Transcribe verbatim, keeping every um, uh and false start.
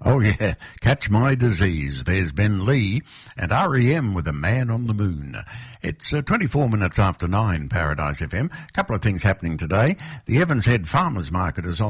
Oh, yeah. Catch My Disease. There's Ben Lee and R E M with A Man on the Moon. It's uh, twenty-four minutes after nine, Paradise F M. A couple of things happening today. The Evans Head Farmers Market is on